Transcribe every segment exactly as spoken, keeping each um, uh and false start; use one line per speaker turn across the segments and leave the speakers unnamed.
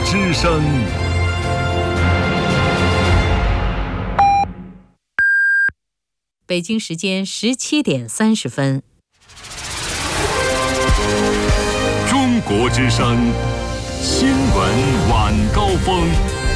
之声。
北京时间十七点三十分。
中国之声新闻晚高峰。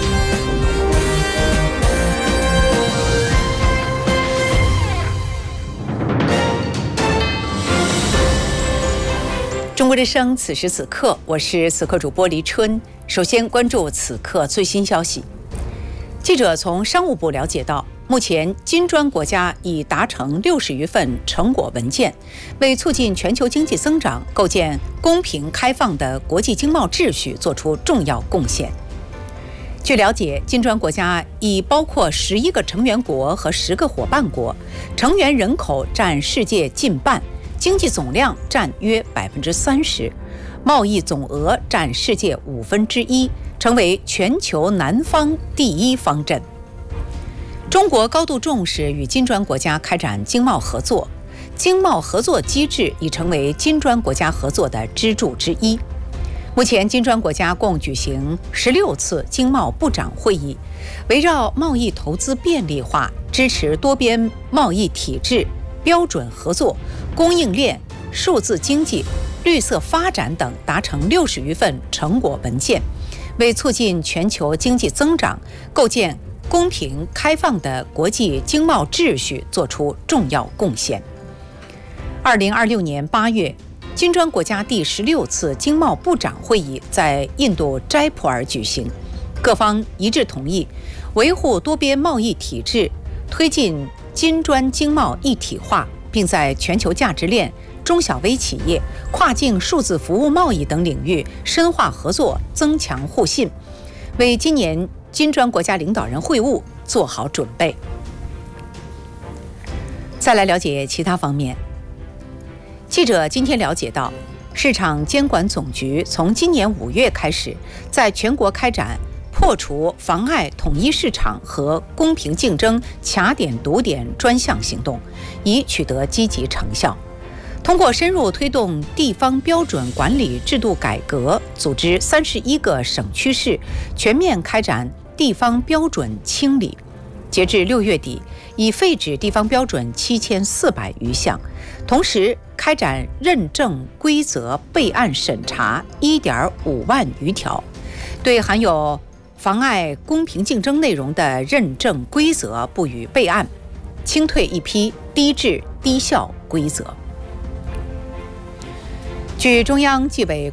中国之声，此时此刻，我是此刻主播黎春。首先关注此刻最新消息。记者从商务部了解到，目前金砖国家已达成六十余份成果文件，为促进全球经济增长、构建公平开放的国际经贸秩序作出重要贡献。据了解，金砖国家已包括十一个成员国和十个伙伴国，成员人口占世界近半，经济总量占约百分之三十，贸易总额占世界五分之一，成为全球南方第一方阵。中国高度重视与金砖国家开展经贸合作，经贸合作机制已成为金砖国家合作的支柱之一。目前，金砖国家共举行十六次经贸部长会议，围绕贸易投资便利化、支持多边贸易体制、标准合作、供应链、数字经济、绿色发展等达成六十余份成果文件，为促进全球经济增长、构建公平开放的国际经贸秩序作出重要贡献。二零二六年八月，金砖国家第十六次经贸部长会议在印度斋普尔举行，各方一致同意维护多边贸易体制，推进金砖经贸一体化，并在全球价值链、中小微企业、跨境数字服务贸易等领域深化合作，增强互信，为今年金砖国家领导人会晤做好准备。再来了解其他方面。记者今天了解到，市场监管总局从今年五月开始，在全国开展破除妨碍统一市场和公平竞争卡点堵点专项行动，已取得积极成效。通过深入推动地方标准管理制度改革，组织三十一个省区市全面开展地方标准清理。截至六月底，已废止地方标准七千四百余项，同时开展认证规则备案审查一点五万余条，对含有妨碍公平竞争内容的认证规则不予备案，清退一批低质低效规则。据中央纪委